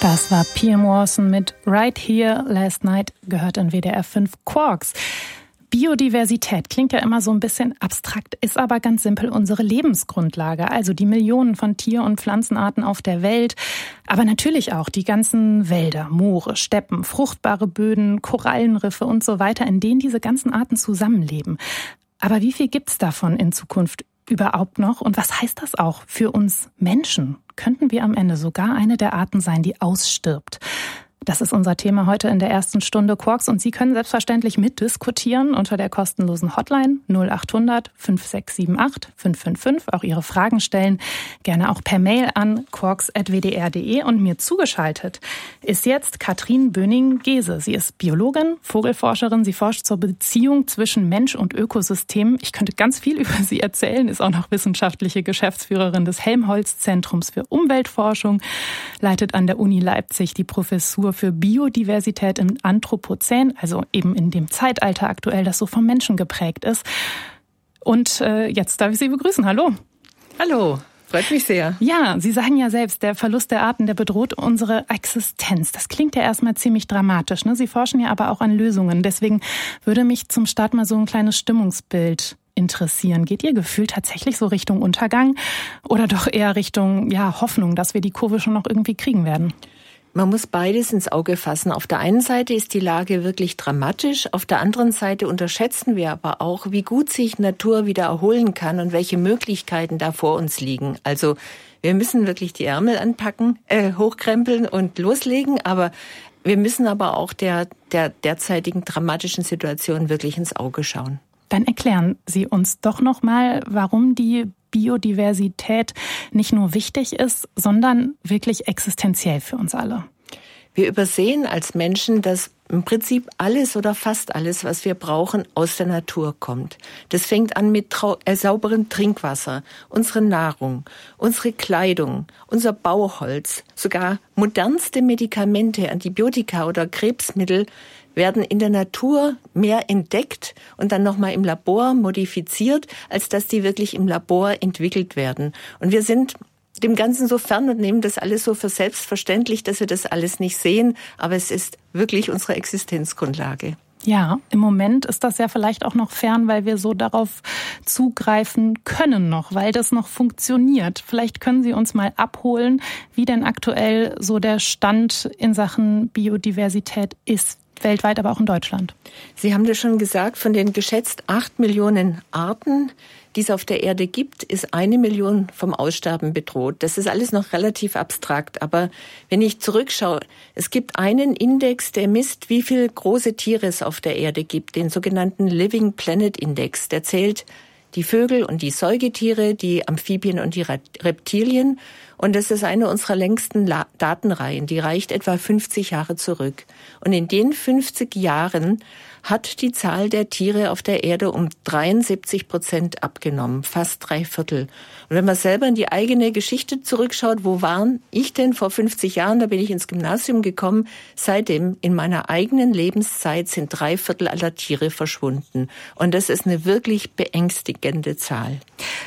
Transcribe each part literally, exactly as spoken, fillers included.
Das war P M Watson mit Right Here Last Night, gehört in W D R fünf Quarks. Biodiversität klingt ja immer so ein bisschen abstrakt, ist aber ganz simpel unsere Lebensgrundlage. Also die Millionen von Tier- und Pflanzenarten auf der Welt, aber natürlich auch die ganzen Wälder, Moore, Steppen, fruchtbare Böden, Korallenriffe und so weiter, in denen diese ganzen Arten zusammenleben. Aber wie viel gibt's davon in Zukunft überhaupt noch? Und was heißt das auch für uns Menschen? Könnten wir am Ende sogar eine der Arten sein, die ausstirbt? Das ist unser Thema heute in der ersten Stunde Quarks und Sie können selbstverständlich mitdiskutieren unter der kostenlosen Hotline null acht hundert fünf sechs sieben acht fünf fünf fünf. Auch Ihre Fragen stellen, gerne auch per Mail an quarks at w d r punkt d e. Und mir zugeschaltet ist jetzt Katrin Böning-Gese. Sie ist Biologin, Vogelforscherin. Sie forscht zur Beziehung zwischen Mensch und Ökosystem. Ich könnte ganz viel über sie erzählen, ist auch noch wissenschaftliche Geschäftsführerin des Helmholtz-Zentrums für Umweltforschung, leitet an der Uni Leipzig die Professur für Biodiversität im Anthropozän, also eben in dem Zeitalter aktuell, das so vom Menschen geprägt ist. Und äh, jetzt darf ich Sie begrüßen. Hallo. Hallo, freut mich sehr. Ja, Sie sagen ja selbst, der Verlust der Arten, der bedroht unsere Existenz. Das klingt ja erstmal ziemlich dramatisch, ne? Sie forschen ja aber auch an Lösungen. Deswegen würde mich zum Start mal so ein kleines Stimmungsbild interessieren. Geht Ihr Gefühl tatsächlich so Richtung Untergang oder doch eher Richtung ja, Hoffnung, dass wir die Kurve schon noch irgendwie kriegen werden? Man muss beides ins Auge fassen. Auf der einen Seite ist die Lage wirklich dramatisch, auf der anderen Seite unterschätzen wir aber auch, wie gut sich Natur wieder erholen kann und welche Möglichkeiten da vor uns liegen. Also wir müssen wirklich die Ärmel anpacken, äh, hochkrempeln und loslegen, aber wir müssen aber auch der, der derzeitigen dramatischen Situation wirklich ins Auge schauen. Dann erklären Sie uns doch noch mal, warum die Biodiversität nicht nur wichtig ist, sondern wirklich existenziell für uns alle. Wir übersehen als Menschen, dass im Prinzip alles oder fast alles, was wir brauchen, aus der Natur kommt. Das fängt an mit trau- äh, sauberem Trinkwasser, unsere Nahrung, unsere Kleidung, unser Bauholz, sogar modernste Medikamente, Antibiotika oder Krebsmittel werden in der Natur mehr entdeckt und dann nochmal im Labor modifiziert, als dass die wirklich im Labor entwickelt werden. Und wir sind dem Ganzen so fern und nehmen das alles so für selbstverständlich, dass wir das alles nicht sehen. Aber es ist wirklich unsere Existenzgrundlage. Ja, im Moment ist das ja vielleicht auch noch fern, weil wir so darauf zugreifen können noch, weil das noch funktioniert. Vielleicht können Sie uns mal abholen, wie denn aktuell so der Stand in Sachen Biodiversität ist. Weltweit, aber auch in Deutschland. Sie haben das schon gesagt, von den geschätzt acht Millionen Arten, die es auf der Erde gibt, ist eine Million vom Aussterben bedroht. Das ist alles noch relativ abstrakt. Aber wenn ich zurückschaue, es gibt einen Index, der misst, wie viele große Tiere es auf der Erde gibt, den sogenannten Living Planet Index. Der zählt die Vögel und die Säugetiere, die Amphibien und die Reptilien. Und das ist eine unserer längsten La- Datenreihen. Die reicht etwa fünfzig Jahre zurück. Und in den fünfzig Jahren hat die Zahl der Tiere auf der Erde um dreiundsiebzig Prozent abgenommen, fast drei Viertel. Und wenn man selber in die eigene Geschichte zurückschaut, wo waren ich denn vor fünfzig Jahren? Da bin ich ins Gymnasium gekommen. Seitdem in meiner eigenen Lebenszeit sind drei Viertel aller Tiere verschwunden. Und das ist eine wirklich beängstigende Zahl.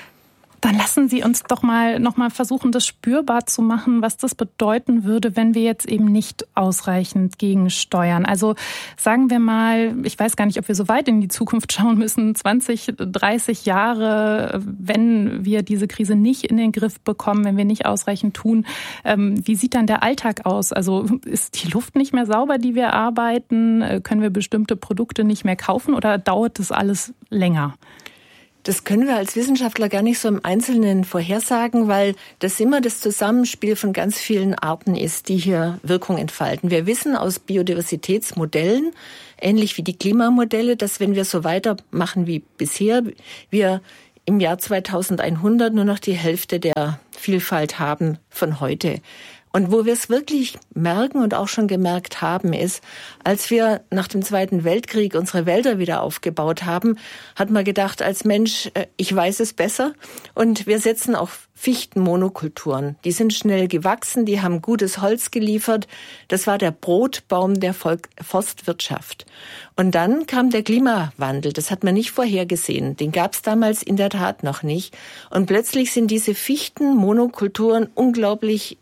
Dann lassen Sie uns doch mal noch mal versuchen, das spürbar zu machen, was das bedeuten würde, wenn wir jetzt eben nicht ausreichend gegensteuern. Also sagen wir mal, ich weiß gar nicht, ob wir so weit in die Zukunft schauen müssen, zwanzig, dreißig Jahre, wenn wir diese Krise nicht in den Griff bekommen, wenn wir nicht ausreichend tun. Wie sieht dann der Alltag aus? Also ist die Luft nicht mehr sauber, die wir arbeiten? Können wir bestimmte Produkte nicht mehr kaufen oder dauert das alles länger? Das können wir als Wissenschaftler gar nicht so im Einzelnen vorhersagen, weil das immer das Zusammenspiel von ganz vielen Arten ist, die hier Wirkung entfalten. Wir wissen aus Biodiversitätsmodellen, ähnlich wie die Klimamodelle, dass wenn wir so weitermachen wie bisher, wir im Jahr zweitausendeinhundert nur noch die Hälfte der Vielfalt haben von heute. Und wo wir es wirklich merken und auch schon gemerkt haben, ist, als wir nach dem Zweiten Weltkrieg unsere Wälder wieder aufgebaut haben, hat man gedacht, als Mensch, ich weiß es besser. Und wir setzen auch Fichtenmonokulturen. Die sind schnell gewachsen, die haben gutes Holz geliefert. Das war der Brotbaum der Forstwirtschaft. Und dann kam der Klimawandel. Das hat man nicht vorhergesehen. Den gab es damals in der Tat noch nicht. Und plötzlich sind diese Fichtenmonokulturen unglaublich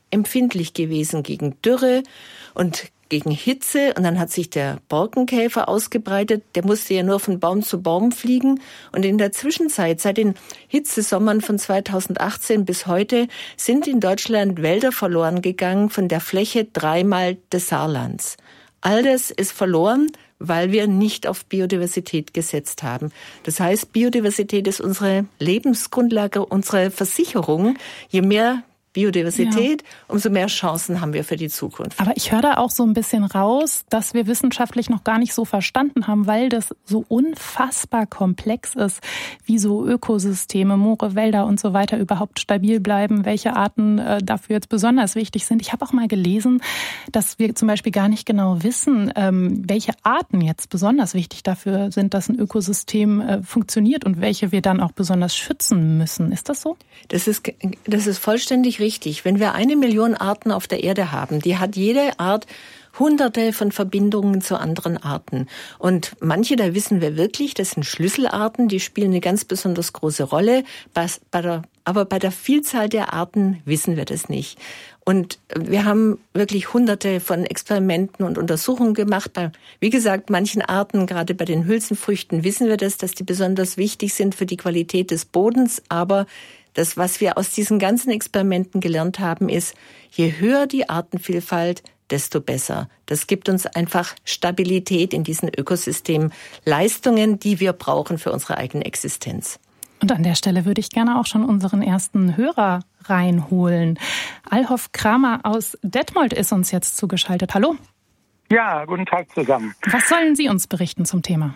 empfindlich gewesen gegen Dürre und gegen Hitze. Und dann hat sich der Borkenkäfer ausgebreitet. Der musste ja nur von Baum zu Baum fliegen. Und in der Zwischenzeit, seit den Hitzesommern von zweitausendachtzehn bis heute, sind in Deutschland Wälder verloren gegangen von der Fläche dreimal des Saarlands. All das ist verloren, weil wir nicht auf Biodiversität gesetzt haben. Das heißt, Biodiversität ist unsere Lebensgrundlage, unsere Versicherung. Je mehr Biodiversität, ja. umso mehr Chancen haben wir für die Zukunft. Aber ich höre da auch so ein bisschen raus, dass wir wissenschaftlich noch gar nicht so verstanden haben, weil das so unfassbar komplex ist, wie so Ökosysteme, Moore, Wälder und so weiter überhaupt stabil bleiben, welche Arten äh, dafür jetzt besonders wichtig sind. Ich habe auch mal gelesen, dass wir zum Beispiel gar nicht genau wissen, ähm, welche Arten jetzt besonders wichtig dafür sind, dass ein Ökosystem äh, funktioniert und welche wir dann auch besonders schützen müssen. Ist das so? Das ist, das ist vollständig richtig. Richtig. Wenn wir eine Million Arten auf der Erde haben, die hat jede Art Hunderte von Verbindungen zu anderen Arten. Und manche, da wissen wir wirklich, das sind Schlüsselarten, die spielen eine ganz besonders große Rolle. Bei der, aber bei der Vielzahl der Arten wissen wir das nicht. Und wir haben wirklich Hunderte von Experimenten und Untersuchungen gemacht. Bei, wie gesagt, manchen Arten, gerade bei den Hülsenfrüchten, wissen wir das, dass die besonders wichtig sind für die Qualität des Bodens. Aber das, was wir aus diesen ganzen Experimenten gelernt haben, ist, je höher die Artenvielfalt, desto besser. Das gibt uns einfach Stabilität in diesen Ökosystemleistungen, die wir brauchen für unsere eigene Existenz. Und an der Stelle würde ich gerne auch schon unseren ersten Hörer reinholen. Alhoff Kramer aus Detmold ist uns jetzt zugeschaltet. Hallo. Ja, guten Tag zusammen. Was sollen Sie uns berichten zum Thema?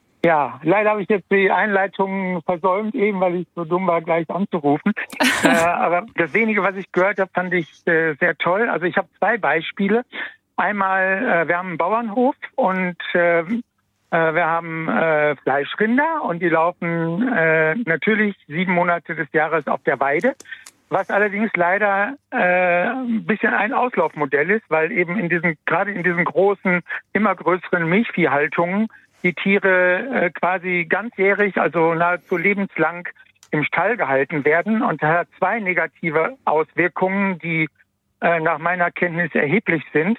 Ja, leider habe ich jetzt die Einleitung versäumt, eben weil ich so dumm war, gleich anzurufen. äh, aber das wenige, was ich gehört habe, fand ich äh, sehr toll. Also ich habe zwei Beispiele. Einmal, äh, wir haben einen Bauernhof und äh, wir haben äh, Fleischrinder und die laufen äh, natürlich sieben Monate des Jahres auf der Weide. Was allerdings leider äh, ein bisschen ein Auslaufmodell ist, weil eben in diesen, gerade in diesen großen, immer größeren Milchviehhaltungen die Tiere äh, quasi ganzjährig, also nahezu lebenslang im Stall gehalten werden. Und das hat zwei negative Auswirkungen, die äh, nach meiner Kenntnis erheblich sind.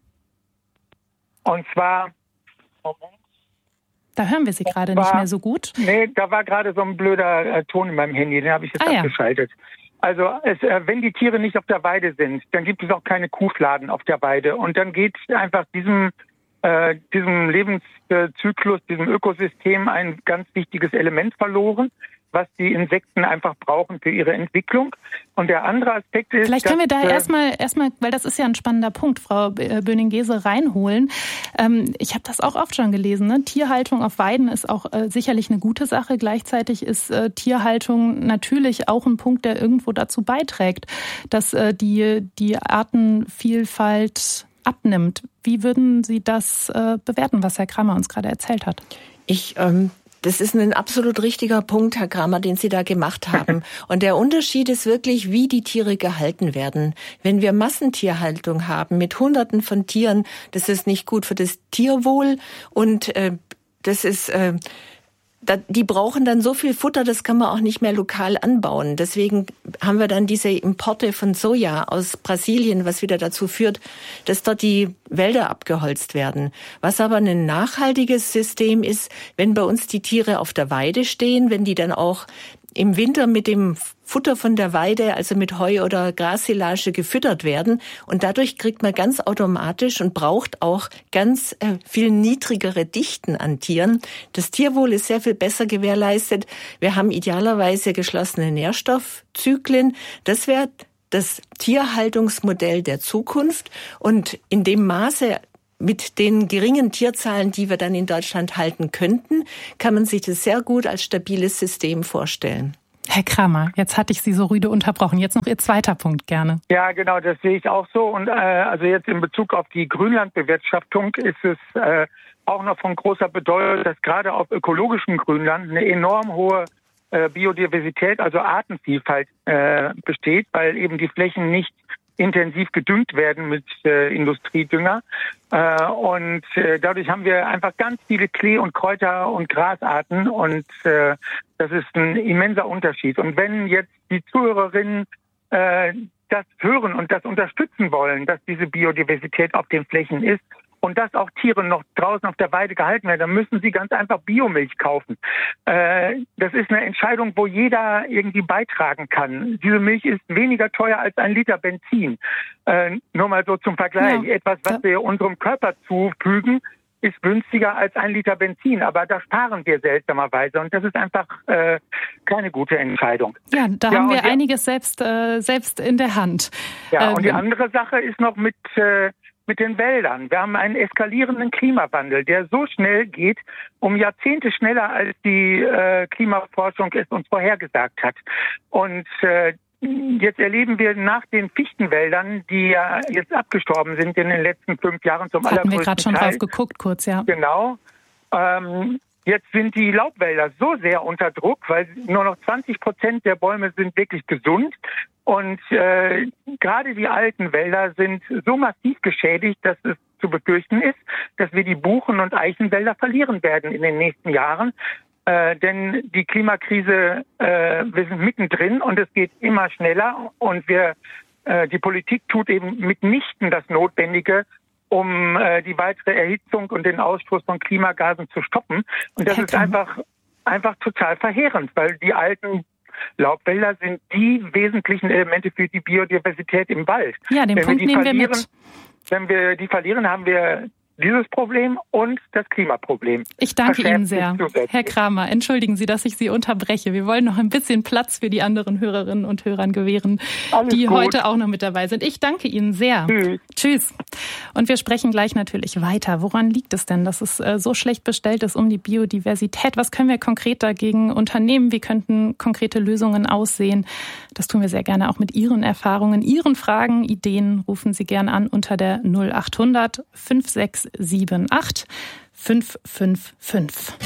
Und zwar... Moment. Da hören wir Sie gerade war, nicht mehr so gut. Nee, da war gerade so ein blöder äh, Ton in meinem Handy, den habe ich jetzt ah, abgeschaltet. Ja. Also es, äh, wenn die Tiere nicht auf der Weide sind, dann gibt es auch keine Kuhfladen auf der Weide. Und dann geht einfach diesem Äh, diesem Lebenszyklus, diesem Ökosystem ein ganz wichtiges Element verloren, was die Insekten einfach brauchen für ihre Entwicklung. Und der andere Aspekt ist... Vielleicht können wir da äh, erstmal, erstmal, weil das ist ja ein spannender Punkt, Frau Böning-Gese, reinholen. Ähm, ich habe das auch oft schon gelesen. Ne? Tierhaltung auf Weiden ist auch äh, sicherlich eine gute Sache. Gleichzeitig ist äh, Tierhaltung natürlich auch ein Punkt, der irgendwo dazu beiträgt, dass äh, die, die Artenvielfalt abnimmt. Wie würden Sie das äh, bewerten, was Herr Kramer uns gerade erzählt hat? Ich, ähm, das ist ein absolut richtiger Punkt, Herr Kramer, den Sie da gemacht haben. Und der Unterschied ist wirklich, wie die Tiere gehalten werden. Wenn wir Massentierhaltung haben mit Hunderten von Tieren, das ist nicht gut für das Tierwohl und äh, das ist äh, die brauchen dann so viel Futter, das kann man auch nicht mehr lokal anbauen. Deswegen haben wir dann diese Importe von Soja aus Brasilien, was wieder dazu führt, dass dort die Wälder abgeholzt werden. Was aber ein nachhaltiges System ist, wenn bei uns die Tiere auf der Weide stehen, wenn die dann auch im Winter mit dem Futter von der Weide, also mit Heu oder Grassilage gefüttert werden. Und dadurch kriegt man ganz automatisch und braucht auch ganz äh, viel niedrigere Dichten an Tieren. Das Tierwohl ist sehr viel besser gewährleistet. Wir haben idealerweise geschlossene Nährstoffzyklen. Das wäre das Tierhaltungsmodell der Zukunft. Und in dem Maße, mit den geringen Tierzahlen, die wir dann in Deutschland halten könnten, kann man sich das sehr gut als stabiles System vorstellen. Herr Kramer, jetzt hatte ich Sie so rüde unterbrochen. Jetzt noch Ihr zweiter Punkt gerne. Ja, genau, das sehe ich auch so. Und äh, also jetzt in Bezug auf die Grünlandbewirtschaftung ist es äh, auch noch von großer Bedeutung, dass gerade auf ökologischem Grünland eine enorm hohe äh, Biodiversität, also Artenvielfalt äh, besteht, weil eben die Flächen nicht intensiv gedüngt werden mit äh, Industriedünger. Äh, und äh, dadurch haben wir einfach ganz viele Klee- und Kräuter- und Grasarten. Und äh, das ist ein immenser Unterschied. Und wenn jetzt die Zuhörerinnen äh, das hören und das unterstützen wollen, dass diese Biodiversität auf den Flächen ist und dass auch Tiere noch draußen auf der Weide gehalten werden, dann müssen sie ganz einfach Biomilch kaufen. Äh, das ist eine Entscheidung, wo jeder irgendwie beitragen kann. Diese Milch ist weniger teuer als ein Liter Benzin. Äh, nur mal so zum Vergleich. Ja. Etwas, was wir unserem Körper zufügen, ist günstiger als ein Liter Benzin, aber da sparen wir seltsamerweise und das ist einfach äh, keine gute Entscheidung. Ja, da ja, haben wir die, einiges selbst äh, selbst in der Hand. Ja, ähm, und die andere Sache ist noch mit äh, mit den Wäldern. Wir haben einen eskalierenden Klimawandel, der so schnell geht, um Jahrzehnte schneller als die äh, Klimaforschung es uns vorhergesagt hat. Und äh, jetzt erleben wir nach den Fichtenwäldern, die ja jetzt abgestorben sind in den letzten fünf Jahren zum allergrößten Teil. Hatten wir gerade schon drauf geguckt, kurz, ja. Genau. Ähm, jetzt sind die Laubwälder so sehr unter Druck, weil nur noch zwanzig Prozent der Bäume sind wirklich gesund. Und äh, gerade die alten Wälder sind so massiv geschädigt, dass es zu befürchten ist, dass wir die Buchen- und Eichenwälder verlieren werden in den nächsten Jahren. Äh, denn die Klimakrise, äh, wir sind mittendrin und es geht immer schneller und wir, äh, die Politik tut eben mitnichten das Notwendige, um äh, die weitere Erhitzung und den Ausstoß von Klimagasen zu stoppen. Und das ist einfach, einfach total verheerend, weil die alten Laubwälder sind die wesentlichen Elemente für die Biodiversität im Wald. Ja, den wenn Punkt wir die nehmen verlieren, wir mit. Wenn wir die verlieren, haben wir dieses Problem und das Klimaproblem. Ich danke Ihnen sehr. Herr Kramer, entschuldigen Sie, dass ich Sie unterbreche. Wir wollen noch ein bisschen Platz für die anderen Hörerinnen und Hörern gewähren, Alles die gut. heute auch noch mit dabei sind. Ich danke Ihnen sehr. Tschüss. Tschüss. Und wir sprechen gleich natürlich weiter. Woran liegt es denn, dass es so schlecht bestellt ist um die Biodiversität? Was können wir konkret dagegen unternehmen? Wie könnten konkrete Lösungen aussehen? Das tun wir sehr gerne auch mit Ihren Erfahrungen, Ihren Fragen, Ideen. Rufen Sie gerne an unter der null acht hundert fünf sechs sieben acht fünf fünf fünf.